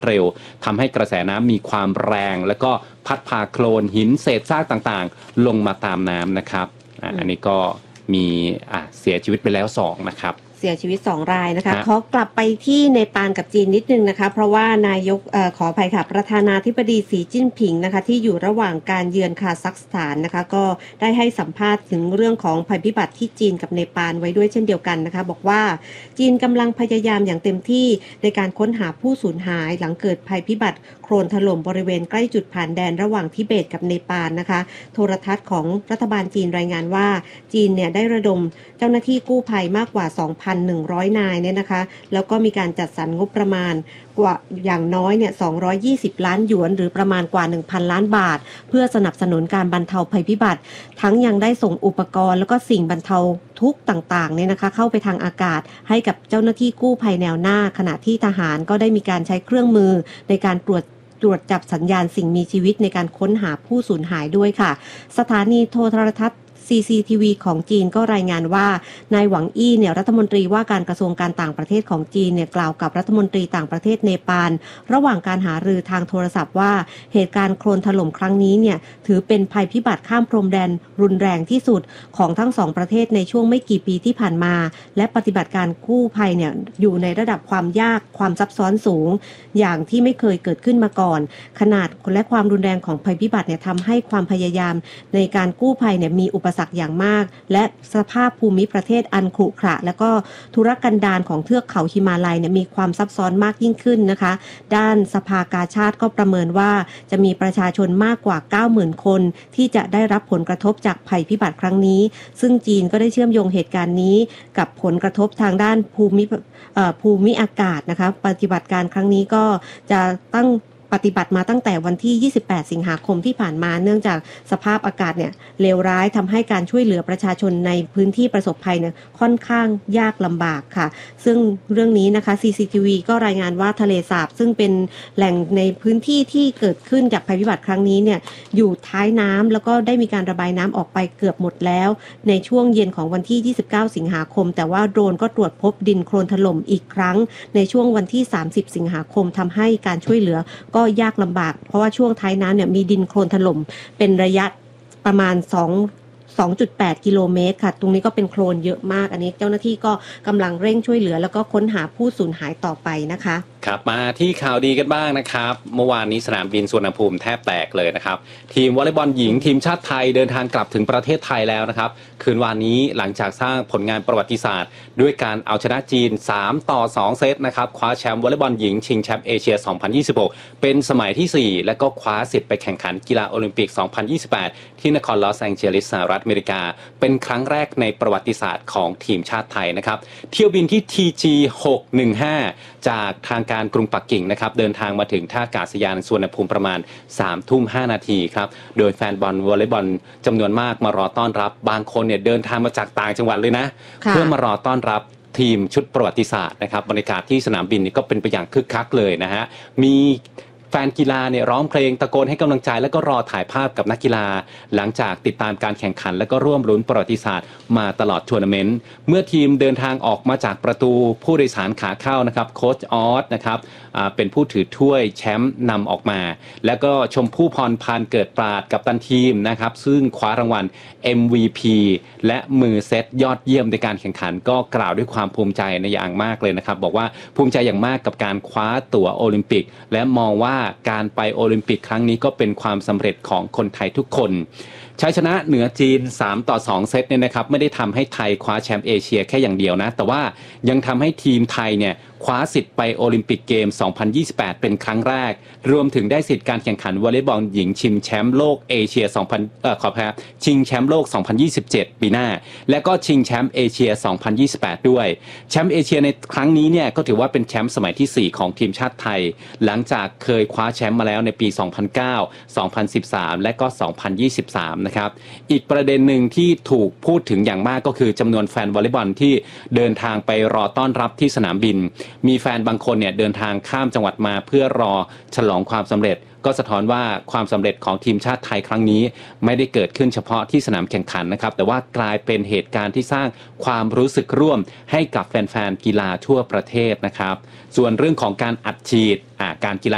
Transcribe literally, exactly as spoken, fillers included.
เร็วทำให้กระแสน้ำมีความแรงแล้วก็พัดพาโคลนหินเศษซากต่างๆลงมาตามน้ำนะครับ อ, อันนี้ก็มีเสียชีวิตไปแล้วสองนะครับเสียชีวิตสองรายนะคะขอกลับไปที่เนปาลกับจีนนิดนึงนะคะเพราะว่านายกอขออภัยค่ะประธานาธิบดีสีจิ้นผิงนะคะที่อยู่ระหว่างการเยือนคาซัคสถานนะคะก็ได้ให้สัมภาษณ์ถึงเรื่องของภัยพิบัติที่จีนกับเนปาลไว้ด้วยเช่นเดียวกันนะคะบอกว่าจีนกำลังพยายามอย่างเต็มที่ในการค้นหาผู้สูญหายหลังเกิดภัยพิบัติโคลนถล่มบริเวณใกล้จุดผ่านแดนระหว่างทิเบตกับเนปาลนะคะโทรทัศน์ของรัฐบาลจีนรายงานว่าจีนเนี่ยได้ระดมเจ้าหน้าที่กู้ภัยมากกว่า สองพันหนึ่งร้อย นายเนี่ยนะคะแล้วก็มีการจัดสรรงบประมาณกว่าอย่างน้อยเนี่ยสองร้อยยี่สิบล้านหยวนหรือประมาณกว่า หนึ่งพัน ล้านบาทเพื่อสนับสนุนการบรรเทาภัยพิบัติทั้งยังได้ส่งอุปกรณ์แล้วก็สิ่งบรรเทาทุกข์ต่างๆเนี่ยนะคะเข้าไปทางอากาศให้กับเจ้าหน้าที่กู้ภัยแนวหน้าขณะที่ทหารก็ได้มีการใช้เครื่องมือในการตรวจตรวจจับสัญญาณสิ่งมีชีวิตในการค้นหาผู้สูญหายด้วยค่ะสถานีโทรทัศน์ซี ซี ที วี ของจีนก็รายงานว่านายหวังอี้เนี่ยรัฐมนตรีว่าการกระทรวงการต่างประเทศของจีนเนี่ยกล่าวกับรัฐมนตรีต่างประเทศเนปาลระหว่างการหารือทางโทรศัพท์ว่าเหตุการณ์โคลนถล่มครั้งนี้เนี่ยถือเป็นภัยพิบัติข้ามพรมแดนรุนแรงที่สุดของทั้งสองประเทศในช่วงไม่กี่ปีที่ผ่านมาและปฏิบัติการกู้ภัยเนี่ยอยู่ในระดับความยากความซับซ้อนสูงอย่างที่ไม่เคยเกิดขึ้นมาก่อนขนาดและความรุนแรงของภัยพิบัติเนี่ยทำให้ความพยายามในการกู้ภัยเนี่ยมีอุปสรรคอย่างมากและสภาพภูมิประเทศอันขรุขระและก็ทุรกันดารของเทือกเขาหิมาลัยเนี่ยมีความซับซ้อนมากยิ่งขึ้นนะคะด้านสภากาชาดก็ประเมินว่าจะมีประชาชนมากกว่า เก้าหมื่น คนที่จะได้รับผลกระทบจากภัยพิบัติครั้งนี้ซึ่งจีนก็ได้เชื่อมโยงเหตุการณ์นี้กับผลกระทบทางด้านภูมิภูมิอากาศนะคะปฏิบัติการครั้งนี้ก็จะตั้งปฏิบัติมาตั้งแต่วันที่ยี่สิบแปดสิงหาคมที่ผ่านมาเนื่องจากสภาพอากาศเนี่ยเลวร้ายทำให้การช่วยเหลือประชาชนในพื้นที่ประสบภัยเนี่ยค่อนข้างยากลำบากค่ะซึ่งเรื่องนี้นะคะ ซี ซี ที วี ก็รายงานว่าทะเลสาบซึ่งเป็นแหล่งในพื้นที่ที่เกิดขึ้นจากภัยพิบัติครั้งนี้เนี่ยอยู่ท้ายน้ำแล้วก็ได้มีการระบายน้ำออกไปเกือบหมดแล้วในช่วงเย็นของวันที่ยี่สิบเก้าสิงหาคมแต่ว่าโดรนก็ตรวจพบดินโคลนถล่มอีกครั้งในช่วงวันที่สามสิบสิงหาคมทำให้การช่วยเหลือก็ยากลำบากเพราะว่าช่วงท้ายน้ำเนี่ยมีดินโคลนถล่มเป็นระยะประมาณสอง สองจุดแปด กิโลเมตรค่ะตรงนี้ก็เป็นโคลนเยอะมากอันนี้เจ้าหน้าที่ก็กำลังเร่งช่วยเหลือแล้วก็ค้นหาผู้สูญหายต่อไปนะคะครับมาที่ข่าวดีกันบ้างนะครับเมื่อวานนี้สนามบินสุวรรณภูมิแทบแตกเลยนะครับทีมวอลเลย์บอลหญิงทีมชาติไทยเดินทางกลับถึงประเทศไทยแล้วนะครับคืนวานนี้หลังจากสร้างผลงานประวัติศาสตร์ด้วยการเอาชนะจีนสามต่อสองเซตนะครับคว้าแชมป์วอลเลย์บอลหญิงชิงแชมป์เอเชียสองพันยี่สิบหกเป็นสมัยที่สี่และก็คว้าสิทธิ์ไปแข่งขันกีฬาโอลิมปิกสองพันยี่สิบแปดที่นครลอสแองเจลิสสหรัฐอเมริกาเป็นครั้งแรกในประวัติศาสตร์ของทีมชาติไทยนะครับเที่ยวบินที่ ที จี หกหนึ่งห้า จากทางการกรุงปักกิ่งนะครับเดินทางมาถึงท่าอากาศยานสุวรรณภูมิประมาณ สามทุ่มห้า นาทีครับโดยแฟนบอลวอลเลย์บอลจำนวนมากมารอต้อนรับบางคนเนี่ยเดินทางมาจากต่างจังหวัดเลยนะเพื่อมารอต้อนรับทีมชุดประวัติศาสตร์นะครับบรรยากาศที่สนามบินนี่ก็เป็นไปอย่างคึกคักเลยนะฮะมีแฟนกีฬาเนี่ยร้องเพลงตะโกนให้กำลังใจแล้วก็รอถ่ายภาพกับนักกีฬาหลังจากติดตามการแข่งขันและก็ร่วมลุ้นประวัติศาสตร์มาตลอดทัวร์นาเมนต์เมื่อทีมเดินทางออกมาจากประตูผู้โดยสารขาเข้านะครับโค้ชออสนะครับเป็นผู้ถือถ้วยแชมป์นำออกมาแล้วก็ชมพู่พรพันธ์เกิดปราดกัปตันทีมนะครับซึ่งคว้ารางวัล เอ็ม วี พี และมือเซตยอดเยี่ยมในการแข่งขันก็กล่าวด้วยความภูมิใจในอย่างมากเลยนะครับบอกว่าภูมิใจอย่างมากกับการคว้าตั๋วโอลิมปิกและมองว่าการไปโอลิมปิกครั้งนี้ก็เป็นความสำเร็จของคนไทยทุกคนชัยชนะเหนือจีนสามต่อสองเซตเนี่ยนะครับไม่ได้ทำให้ไทยคว้าแชมป์เอเชียแค่อย่างเดียวนะแต่ว่ายังทำให้ทีมไทยเนี่ยคว้าสิทธิ์ไปโอลิมปิกเกมสองพันยี่สิบแปดเป็นครั้งแรกรวมถึงได้สิทธิ์การแข่งขันวอลเลย์บอลหญิงชิงแชมป์โลกเอเชีย2000เอ่อขออภัยชิงแชมป์โลกสองพันยี่สิบเจ็ดปีหน้าและก็ชิงแชมป์เอเชียสองพันยี่สิบแปดด้วยแชมป์เอเชียในครั้งนี้เนี่ยก็ถือว่าเป็นแชมป์สมัยที่สี่ของทีมชาติไทยหลังจากเคยคว้าแชมป์มาแล้วในปีสองพันเก้า สองพันสิบสามและก็สองพันยี่สิบสามนะครับอีกประเด็นหนึ่งที่ถูกพูดถึงอย่างมากก็คือจำนวนแฟนวอลเลย์บอลที่เดินทางไปรอต้อนรับที่สนามบินมีแฟนบางคนเนี่ยเดินทางข้ามจังหวัดมาเพื่อรอฉลองความสำเร็จก็สะท้อนว่าความสำเร็จของทีมชาติไทยครั้งนี้ไม่ได้เกิดขึ้นเฉพาะที่สนามแข่งขันนะครับแต่ว่ากลายเป็นเหตุการณ์ที่สร้างความรู้สึกร่วมให้กับแฟนๆกีฬาทั่วประเทศนะครับส่วนเรื่องของการอัดฉีดการกีฬา